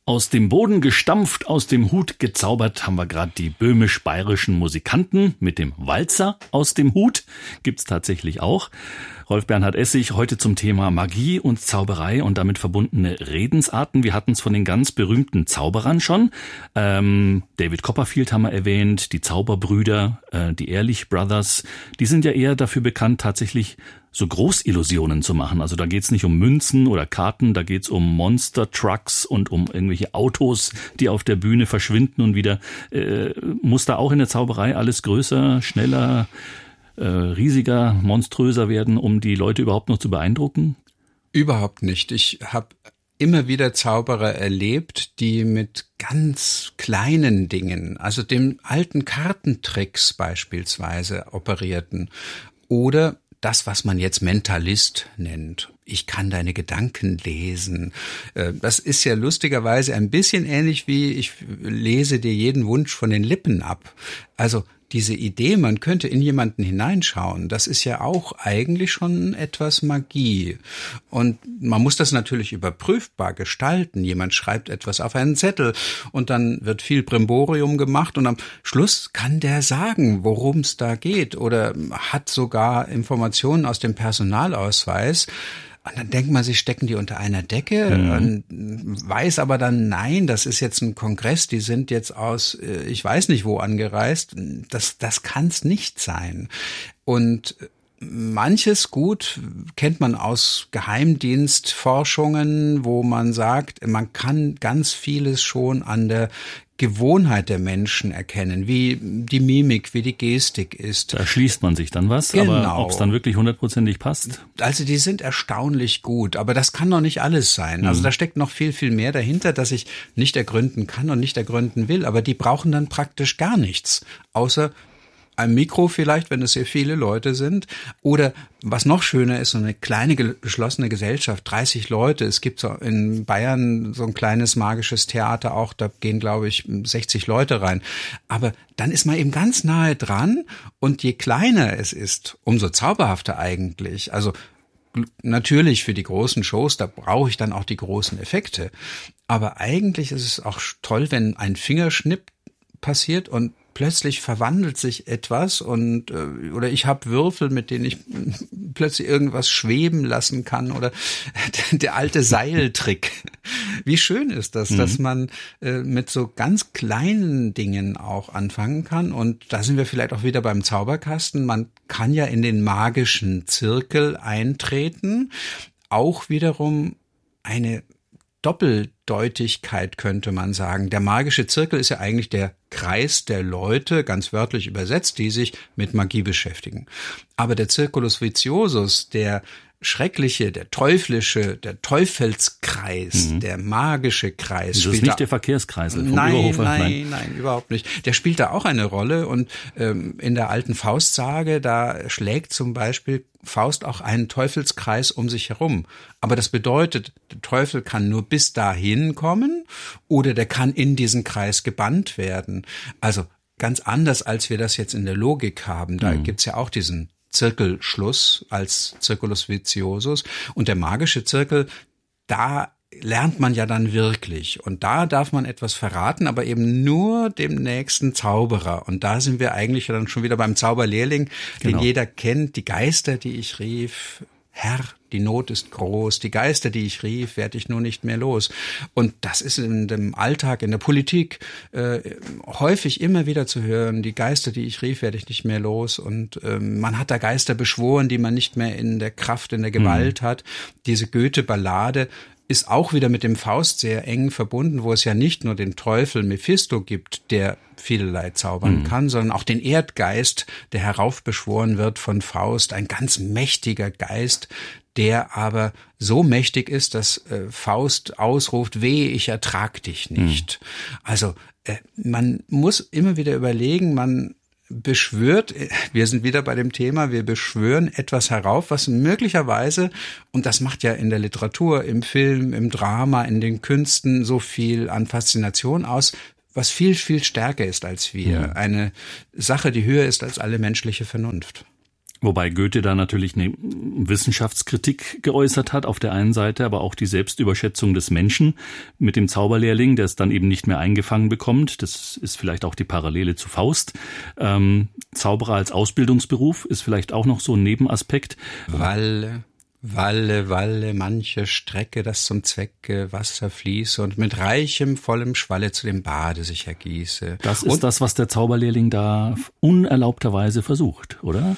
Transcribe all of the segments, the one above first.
Aus dem Boden gestampft, aus dem Hut gezaubert, haben wir gerade die böhmisch-bayerischen Musikanten mit dem Walzer aus dem Hut. Gibt's tatsächlich auch. Rolf Bernhard Essig heute zum Thema Magie und Zauberei und damit verbundene Redensarten. Wir hatten es von den ganz berühmten Zauberern schon. David Copperfield haben wir erwähnt, die Zauberbrüder, die Ehrlich Brothers. Die sind ja eher dafür bekannt, tatsächlich so Großillusionen zu machen. Also da geht's nicht um Münzen oder Karten, da geht's um Monster-Trucks und um irgendwelche Autos, die auf der Bühne verschwinden und wieder. Muss da auch in der Zauberei alles größer, schneller, riesiger, monströser werden, um die Leute überhaupt noch zu beeindrucken? Überhaupt nicht. Ich habe immer wieder Zauberer erlebt, die mit ganz kleinen Dingen, also dem alten Kartentricks beispielsweise, operierten. Oder das, was man jetzt Mentalist nennt. Ich kann deine Gedanken lesen. Das ist ja lustigerweise ein bisschen ähnlich wie ich lese dir jeden Wunsch von den Lippen ab. Also diese Idee, man könnte in jemanden hineinschauen, das ist ja auch eigentlich schon etwas Magie. Und man muss das natürlich überprüfbar gestalten. Jemand schreibt etwas auf einen Zettel und dann wird viel Brimborium gemacht und am Schluss kann der sagen, worum es da geht oder hat sogar Informationen aus dem Personalausweis. Und dann denkt man, sie stecken die unter einer Decke und weiß aber dann, nein, das ist jetzt ein Kongress, die sind jetzt aus, ich weiß nicht wo angereist. Das kann's nicht sein. Und manches gut kennt man aus Geheimdienstforschungen, wo man sagt, man kann ganz vieles schon an der Gewohnheit der Menschen erkennen, wie die Mimik, wie die Gestik ist. Da schließt man sich dann was, genau. Aber ob es dann wirklich 100%ig passt? Also die sind erstaunlich gut, aber das kann noch nicht alles sein. Also da steckt noch viel, viel mehr dahinter, das ich nicht ergründen kann und nicht ergründen will, aber die brauchen dann praktisch gar nichts, außer ein Mikro vielleicht, wenn es sehr viele Leute sind. Oder was noch schöner ist, so eine kleine geschlossene Gesellschaft, 30 Leute. Es gibt so in Bayern so ein kleines magisches Theater auch, da gehen, glaube ich, 60 Leute rein. Aber dann ist man eben ganz nahe dran und je kleiner es ist, umso zauberhafter eigentlich. Also natürlich für die großen Shows, da brauche ich dann auch die großen Effekte. Aber eigentlich ist es auch toll, wenn ein Fingerschnipp passiert und plötzlich verwandelt sich etwas und oder ich habe Würfel, mit denen ich plötzlich irgendwas schweben lassen kann oder der alte Seiltrick. Wie schön ist das, dass man mit so ganz kleinen Dingen auch anfangen kann und da sind wir vielleicht auch wieder beim Zauberkasten. Man kann ja in den magischen Zirkel eintreten, auch wiederum eine Doppeldeutigkeit könnte man sagen. Der magische Zirkel ist ja eigentlich der Kreis der Leute, ganz wörtlich übersetzt, die sich mit Magie beschäftigen. Aber der Circulus Viciosus, der schreckliche, der teuflische, der Teufelskreis, der magische Kreis. Das ist nicht der Verkehrskreisel vom Überhofer. Nein, überhaupt nicht. Der spielt da auch eine Rolle und in der alten Faustsage, da schlägt zum Beispiel Faust auch einen Teufelskreis um sich herum. Aber das bedeutet, der Teufel kann nur bis dahin kommen oder der kann in diesen Kreis gebannt werden. Also ganz anders, als wir das jetzt in der Logik haben. Da gibt's ja auch diesen Zirkelschluss als Circulus Viciosus. Und der magische Zirkel, da lernt man ja dann wirklich. Und da darf man etwas verraten, aber eben nur dem nächsten Zauberer. Und da sind wir eigentlich dann schon wieder beim Zauberlehrling, den jeder kennt. Die Geister, die ich rief, Herr, die Not ist groß, die Geister, die ich rief, werd ich nur nicht mehr los. Und das ist in dem Alltag, in der Politik häufig immer wieder zu hören, die Geister, die ich rief, werd ich nicht mehr los. Und man hat da Geister beschworen, die man nicht mehr in der Kraft, in der Gewalt hat. Diese Goethe-Ballade ist auch wieder mit dem Faust sehr eng verbunden, wo es ja nicht nur den Teufel Mephisto gibt, der vielerlei zaubern kann, sondern auch den Erdgeist, der heraufbeschworen wird von Faust, ein ganz mächtiger Geist, der aber so mächtig ist, dass Faust ausruft, weh, ich ertrag dich nicht. Also man muss immer wieder überlegen, man beschwört, wir sind wieder bei dem Thema, wir beschwören etwas herauf, was möglicherweise, und das macht ja in der Literatur, im Film, im Drama, in den Künsten so viel an Faszination aus, was viel, viel stärker ist als wir. Eine Sache, die höher ist als alle menschliche Vernunft. Wobei Goethe da natürlich eine Wissenschaftskritik geäußert hat auf der einen Seite, aber auch die Selbstüberschätzung des Menschen mit dem Zauberlehrling, der es dann eben nicht mehr eingefangen bekommt. Das ist vielleicht auch die Parallele zu Faust. Zauberer als Ausbildungsberuf ist vielleicht auch noch so ein Nebenaspekt. Walle, manche Strecke, das zum Zwecke Wasser fließe und mit reichem, vollem Schwalle zu dem Bade sich ergieße. Das ist das, was der Zauberlehrling da unerlaubterweise versucht, oder?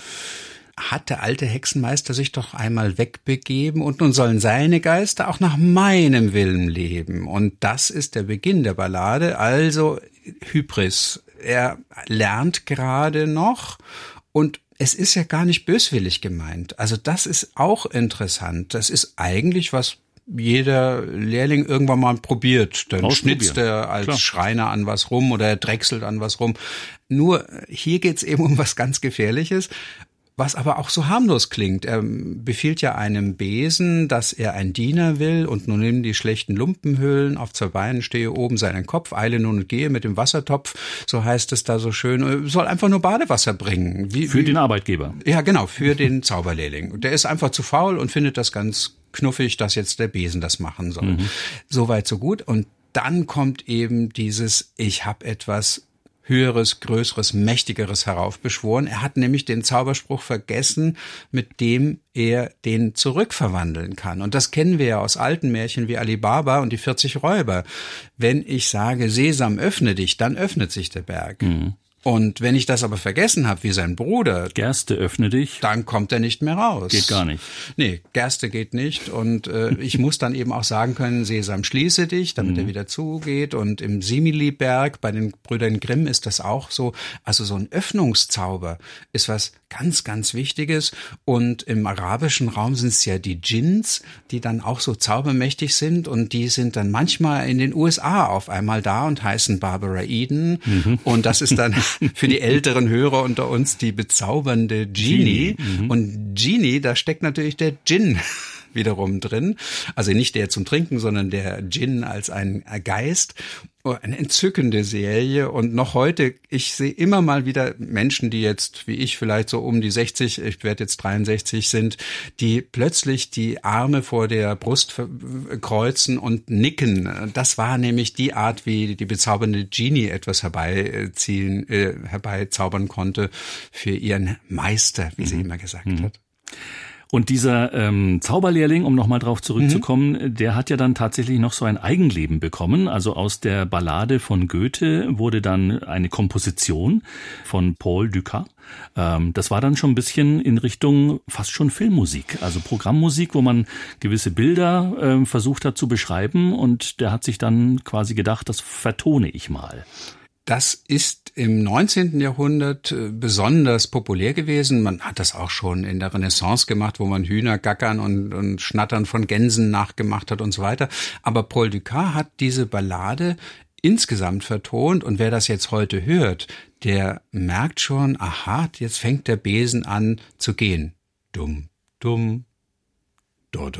Hat der alte Hexenmeister sich doch einmal wegbegeben und nun sollen seine Geister auch nach meinem Willen leben. Und das ist der Beginn der Ballade, also Hybris. Er lernt gerade noch und es ist ja gar nicht böswillig gemeint. Also das ist auch interessant. Das ist eigentlich, was jeder Lehrling irgendwann mal probiert. Dann schnitzt er als Schreiner an was rum oder er drechselt an was rum. Nur hier geht's eben um was ganz Gefährliches, was aber auch so harmlos klingt. Er befiehlt ja einem Besen, dass er ein Diener will und nun nimm die schlechten Lumpenhöhlen, auf 2 Beinen stehe oben seinen Kopf, eile nun und gehe mit dem Wassertopf, so heißt es da so schön, soll einfach nur Badewasser bringen. Für den Arbeitgeber. Ja, genau, für den Zauberlehrling. Der ist einfach zu faul und findet das ganz knuffig, dass jetzt der Besen das machen soll. Soweit, so gut. Und dann kommt eben dieses, ich habe etwas Höheres, Größeres, Mächtigeres heraufbeschworen. Er hat nämlich den Zauberspruch vergessen, mit dem er den zurückverwandeln kann. Und das kennen wir ja aus alten Märchen wie Ali Baba und die 40 Räuber. Wenn ich sage, Sesam, öffne dich, dann öffnet sich der Berg. Und wenn ich das aber vergessen habe, wie sein Bruder, Gerste, öffne dich, dann kommt er nicht mehr raus. Geht gar nicht. Nee, Gerste geht nicht. Und ich muss dann eben auch sagen können, Sesam, schließe dich, damit er wieder zugeht. Und im Similiberg bei den Brüdern Grimm ist das auch so. Also so ein Öffnungszauber ist was ganz, ganz Wichtiges. Und im arabischen Raum sind es ja die Djinns, die dann auch so zaubermächtig sind. Und die sind dann manchmal in den USA auf einmal da und heißen Barbara Eden. Und das ist dann für die älteren Hörer unter uns die bezaubernde Genie. Und Genie, da steckt natürlich der Djinn wiederum drin. Also nicht der zum Trinken, sondern der Djinn als ein Geist. Eine entzückende Serie und noch heute, ich sehe immer mal wieder Menschen, die jetzt, wie ich vielleicht so um die 60, ich werde jetzt 63 sind, die plötzlich die Arme vor der Brust kreuzen und nicken. Das war nämlich die Art, wie die bezaubernde Genie etwas herbeizaubern konnte für ihren Meister, wie sie immer gesagt hat. Und dieser Zauberlehrling, um nochmal drauf zurückzukommen, der hat ja dann tatsächlich noch so ein Eigenleben bekommen. Also aus der Ballade von Goethe wurde dann eine Komposition von Paul Dukas. Das war dann schon ein bisschen in Richtung fast schon Filmmusik, also Programmmusik, wo man gewisse Bilder versucht hat zu beschreiben. Und der hat sich dann quasi gedacht, das vertone ich mal. Das ist im 19. Jahrhundert besonders populär gewesen. Man hat das auch schon in der Renaissance gemacht, wo man Hühner gackern und Schnattern von Gänsen nachgemacht hat und so weiter. Aber Paul Dukas hat diese Ballade insgesamt vertont und wer das jetzt heute hört, der merkt schon, aha, jetzt fängt der Besen an zu gehen. Dumm, dumm. Und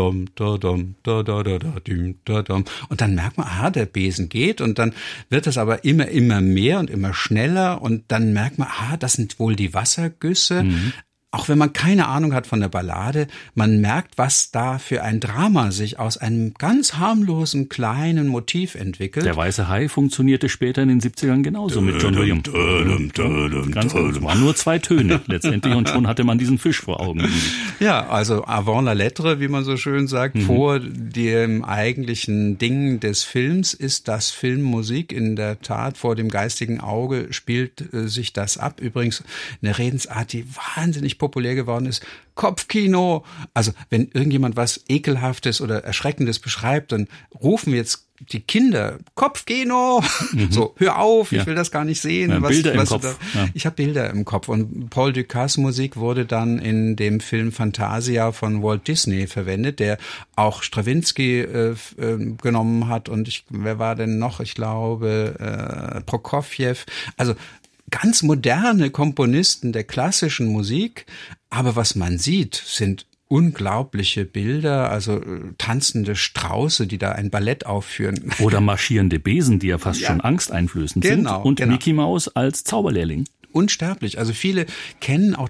dann merkt man, aha, der Besen geht und dann wird es aber immer mehr und immer schneller und dann merkt man, aha, das sind wohl die Wassergüsse. Auch wenn man keine Ahnung hat von der Ballade, man merkt, was da für ein Drama sich aus einem ganz harmlosen kleinen Motiv entwickelt. Der Weiße Hai funktionierte später in den 70ern genauso mit John Williams. Ganz gut. Es waren nur 2 Töne letztendlich und schon hatte man diesen Fisch vor Augen. Ja, also avant la lettre, wie man so schön sagt, vor dem eigentlichen Ding des Films ist das Filmmusik. In der Tat, vor dem geistigen Auge spielt sich das ab. Übrigens eine Redensart, die wahnsinnig populär geworden ist. Kopfkino. Also wenn irgendjemand was Ekelhaftes oder Erschreckendes beschreibt, dann rufen jetzt die Kinder Kopfkino. So, hör auf, ich will das gar nicht sehen. Ja, Bilder im Kopf. Ich habe Bilder im Kopf. Und Paul Dukas Musik wurde dann in dem Film Fantasia von Walt Disney verwendet, der auch Strawinsky genommen hat. Und wer war denn noch? Ich glaube Prokofjew. Also ganz moderne Komponisten der klassischen Musik, aber was man sieht, sind unglaubliche Bilder, also tanzende Strauße, die da ein Ballett aufführen. Oder marschierende Besen, die ja fast schon angsteinflößend sind. Und Mickey Mouse als Zauberlehrling. Unsterblich. Also viele kennen auch